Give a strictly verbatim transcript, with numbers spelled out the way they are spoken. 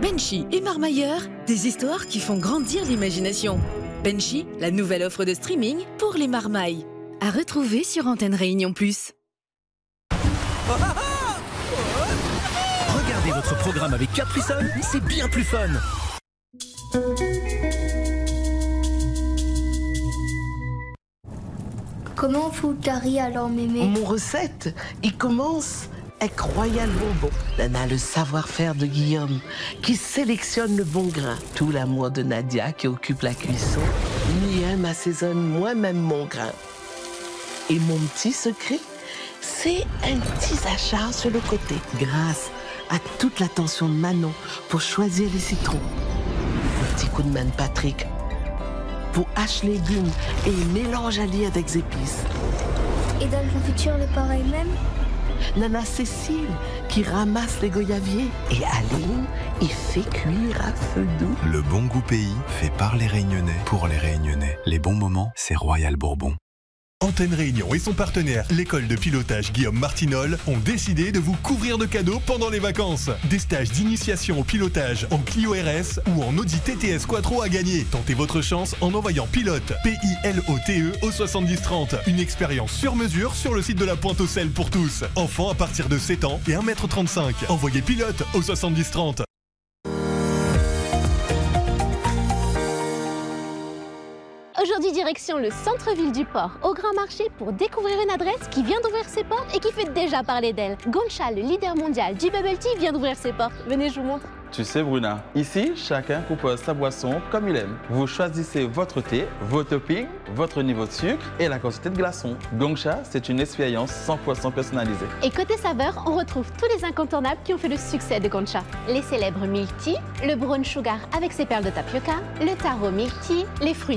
Benchy et Marmailleur, des histoires qui font grandir l'imagination. Benchy, la nouvelle offre de streaming pour les marmailles. À retrouver sur Antenne Réunion Plus. Regardez votre programme avec Caprisonne, c'est bien plus fun. Comment on fout Carrie alors, mémé? Mon recette, il commence avec Royal Bourbon. On a le savoir-faire de Guillaume qui sélectionne le bon grain. Tout l'amour de Nadia qui occupe la cuisson. Miem assaisonne moi-même mon grain. Et mon petit secret, c'est un petit achat sur le côté. Grâce à toute l'attention de Manon pour choisir les citrons. Un petit coup de main de Patrick pour hacher légumes et mélange allié avec des épices. Et dans la confiture, le pareil même? Nana Cécile qui ramasse les goyaviers. Et Aline, il fait cuire à feu doux. Le bon goût pays fait par les Réunionnais pour les Réunionnais. Les bons moments, c'est Royal Bourbon. Antenne Réunion et son partenaire, l'école de pilotage Guillaume Martinol, ont décidé de vous couvrir de cadeaux pendant les vacances. Des stages d'initiation au pilotage en Clio R S ou en Audi T T S Quattro à gagner. Tentez votre chance en envoyant pilote, P I L O T E au soixante-dix trente. Une expérience sur mesure sur le site de la Pointe-aux-Celles pour tous. Enfants à partir de sept ans et un mètre trente-cinq. Envoyez pilote au soixante-dix trente. Aujourd'hui, direction le centre-ville du port, au Grand Marché, pour découvrir une adresse qui vient d'ouvrir ses portes et qui fait déjà parler d'elle. Goncha, le leader mondial du bubble tea, vient d'ouvrir ses portes. Venez, je vous montre. Tu sais, Bruna, ici, chacun compose sa boisson comme il aime. Vous choisissez votre thé, vos toppings, votre niveau de sucre et la quantité de glaçons. Gongcha, c'est une expérience cent pour cent personnalisée. Et côté saveur, on retrouve tous les incontournables qui ont fait le succès de Goncha. Les célèbres milk tea, le brown sugar avec ses perles de tapioca, le taro milk tea, les fruits